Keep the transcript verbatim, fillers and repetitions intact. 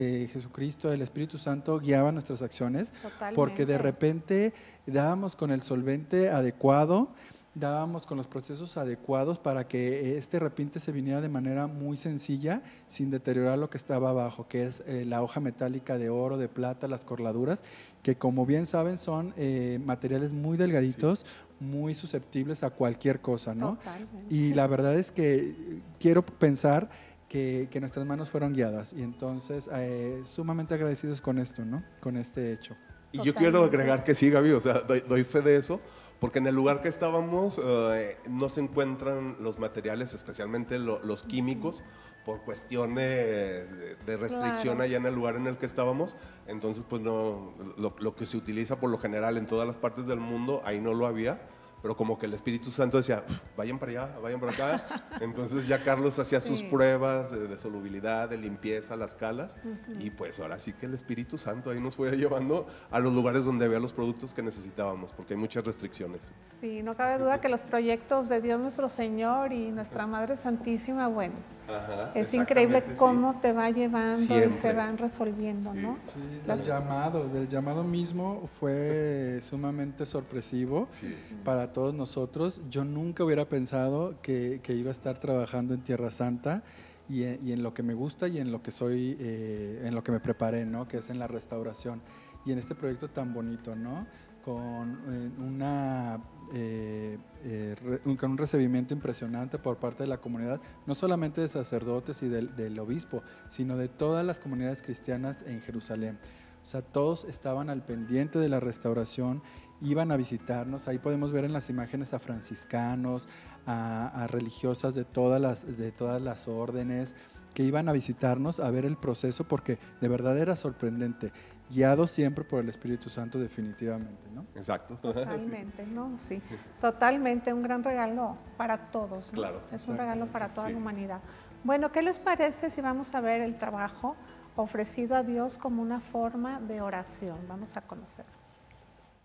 eh, Jesucristo, el Espíritu Santo guiaba nuestras acciones, porque de Totalmente. repente dábamos con el solvente adecuado, dábamos con los procesos adecuados para que este repinte se viniera de manera muy sencilla, sin deteriorar lo que estaba abajo, que es eh, la hoja metálica de oro, de plata, las corladuras, que como bien saben son eh, materiales muy delgaditos, sí, muy susceptibles a cualquier cosa, ¿no? Totalmente. Y la verdad es que quiero pensar que, que nuestras manos fueron guiadas, y entonces eh, sumamente agradecidos con esto, ¿no? Con este hecho. Y yo quiero agregar que sí, Gaby, o sea, doy, doy fe de eso, porque en el lugar que estábamos eh, no se encuentran los materiales, especialmente lo, los químicos, por cuestiones de, de restricción Claro. allá en el lugar en el que estábamos. Entonces, pues no, lo, lo que se utiliza por lo general en todas las partes del mundo, ahí no lo había. Pero como que el Espíritu Santo decía, vayan para allá, vayan para acá. Entonces ya Carlos hacía Sí. sus pruebas de, de solubilidad, de limpieza, las calas. Uh-huh. Y pues ahora sí que el Espíritu Santo ahí nos fue llevando a los lugares donde había los productos que necesitábamos, porque hay muchas restricciones. Sí, no cabe duda que los proyectos de Dios nuestro Señor y nuestra Madre Santísima, bueno, Ajá, es increíble cómo sí. te va llevando Siempre. y se van resolviendo, Sí. ¿no? Sí, Las... el llamado, el llamado mismo fue sumamente sorpresivo, sí, para todos nosotros. Yo nunca hubiera pensado que, que iba a estar trabajando en Tierra Santa y en, y en lo que me gusta y en lo que soy, eh, en lo que me preparé, ¿no? Que es en la restauración y en este proyecto tan bonito, ¿no? Con eh, una eh, eh, re, un, con un recibimiento impresionante por parte de la comunidad, no solamente de sacerdotes y del, del obispo, sino de todas las comunidades cristianas en Jerusalén. O sea, todos estaban al pendiente de la restauración, iban a visitarnos. Ahí podemos ver en las imágenes a franciscanos, a, a religiosas de todas las, de todas las órdenes, que iban a visitarnos a ver el proceso, porque de verdad era sorprendente, guiado siempre por el Espíritu Santo, definitivamente, ¿no? Exacto. Totalmente, ¿no? Sí, totalmente, un gran regalo para todos, ¿no? Claro. Es un regalo para toda sí. la humanidad. Bueno, ¿qué les parece si vamos a ver el trabajo ofrecido a Dios como una forma de oración? Vamos a conocerlo.